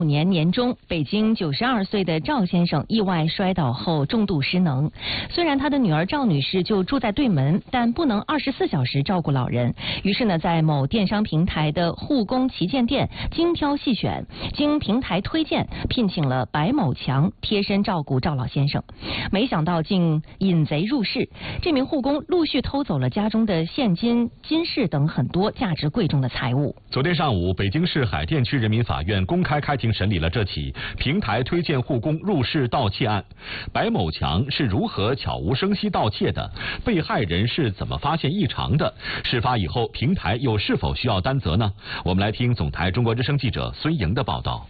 年年中，北京92岁的赵先生意外摔倒后重度失能。虽然他的女儿赵女士就住在对门，但不能24小时照顾老人。于是呢，在某电商平台的护工旗舰店精挑细选，经平台推荐聘请了白某强贴身照顾赵老先生。没想到竟引贼入室，这名护工陆续偷走了家中的现金、金饰等很多价值贵重的财物。 昨天上午，北京市海淀区人民法院公开开庭审理了这起平台推荐护工入室盗窃案。白某强是如何悄无声息盗窃的？被害人是怎么发现异常的？事发以后，平台又是否需要担责呢？我们来听总台中国之声记者孙莹的报道。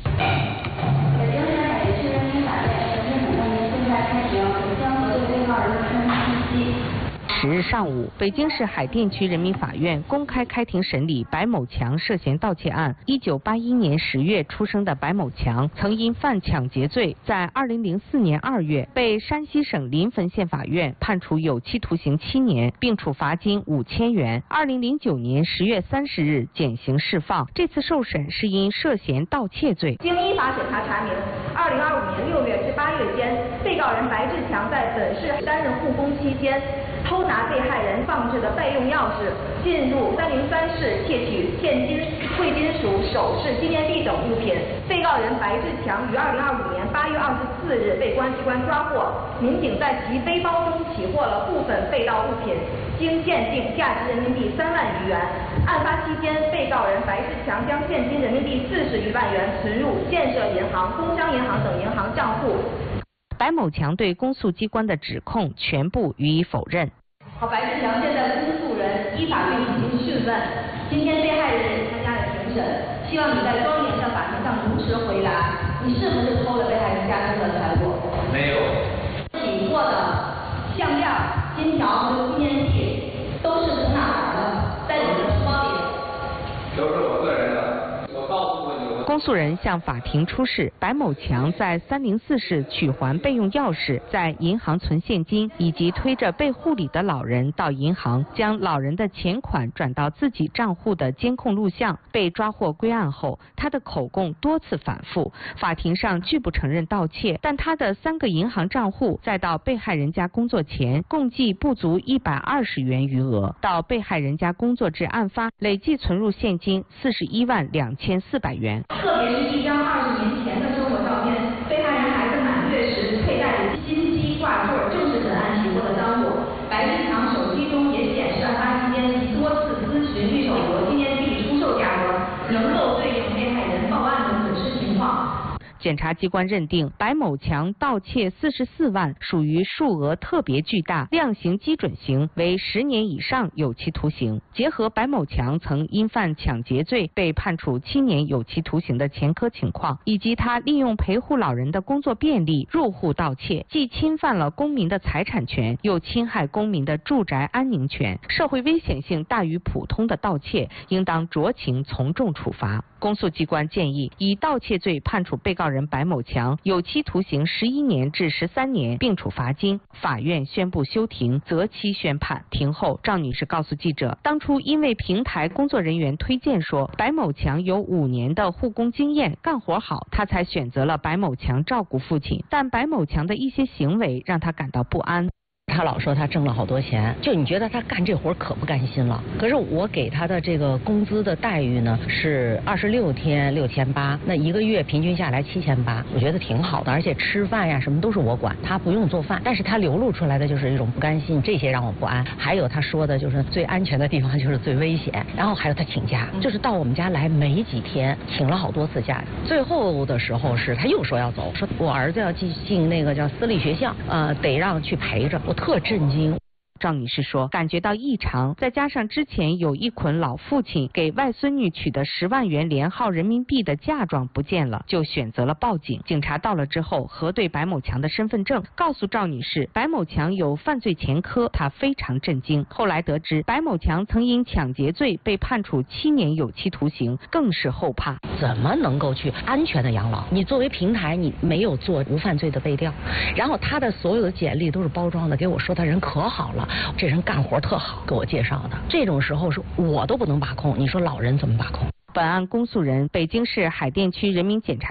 10日上午，北京市海淀区人民法院公开开庭审理白某强涉嫌盗窃案。1981年10月出生的白某强，曾因犯抢劫罪，在2004年2月被山西省临汾县法院判处有期徒刑7年，并处罚金5000元。2009年10月30日减刑释放。这次受审是因涉嫌盗窃罪。 经依法审查查明，2025年6月至8月间，被告人白志强在本市担任护工期间，偷拿被害人放置的备用钥匙，进入303室窃取现金、贵金属、首饰、纪念币等物品。被告人白志强于2025年8月24日被公安机关抓获。民警在其背包中起获了部分被盗物品，经鉴定价值人民币3万余元。案发期间，被告人白志强将现金人民币40余万元存入建设银行、工商银行等银行账户。 白某强对公诉机关的指控全部予以否认。 白志强现在公诉人依法对你进行讯问，今天被害人也参加了庭审，希望你在庄严的法庭上如实回答，你是不是偷了被害人家中的财物？ 没有。 起获的项链、金条和纪念币都是从哪来的？在你的书包里？ 都是我个人的。我告诉过你。 公诉人向法庭出示白某强在304室取还备用钥匙，在银行存现金，以及推着被护理的老人到银行将老人的钱款转到自己账户的监控录像。被抓获归案后，他的口供多次反复，法庭上拒不承认盗窃，但他的3个银行账户再到被害人家工作前共计不足120元余额，到被害人家工作至案发累计存入现金41万2400元。 特别是一张20年前的生活照片，被害人孩子满月时佩戴的金鸡挂坠，正是本案起获的赃物。白志强手机中也显示，案发期间其多次咨询绿手镯、纪念币出售价格，能够对应被害人报案的损失情况。 检察机关认定白某强盗窃44万属于数额特别巨大，量刑基准刑为10年以上有期徒刑。结合白某强曾因犯抢劫罪被判处7年有期徒刑的前科情况，以及他利用陪护老人的工作便利入户盗窃，既侵犯了公民的财产权，又侵害公民的住宅安宁权，社会危险性大于普通的盗窃，应当酌情从重处罚。公诉机关建议以盗窃罪判处被告人白某强有期徒刑11年至13年，并处罚金。法院宣布休庭，择期宣判。庭后，赵女士告诉记者，当初因为平台工作人员推荐说白某强有5年的护工经验，干活好，她才选择了白某强照顾父亲。但白某强的一些行为让她感到不安。 他老说他挣了好多钱，就你觉得他干这活可不甘心了。可是我给他的这个工资的待遇呢是26天6800，那1个月平均下来7800，我觉得挺好的。而且吃饭呀什么都是我管，他不用做饭。但是他流露出来的就是一种不甘心，这些让我不安。还有他说的就是最安全的地方就是最危险。然后还有他请假，就是到我们家来没几天，请了好多次假。最后的时候是他又说要走，说我儿子要进那个叫私立学校，得让去陪着。我特震惊。 赵女士说，感觉到异常，再加上之前有一捆老父亲给外孙女取的10万元连号人民币的嫁妆不见了，就选择了报警。警察到了之后，核对白某强的身份证，告诉赵女士白某强有犯罪前科，她非常震惊。后来得知白某强曾因抢劫罪被判处7年有期徒刑，更是后怕。 怎么能够去安全的养老？你作为平台，你没有做无犯罪的背调，然后他的所有的简历都是包装的，给我说他人可好了，这人干活特好，给我介绍的。这种时候是我都不能把控，你说老人怎么把控？ 本案公诉人北京市海淀区人民检察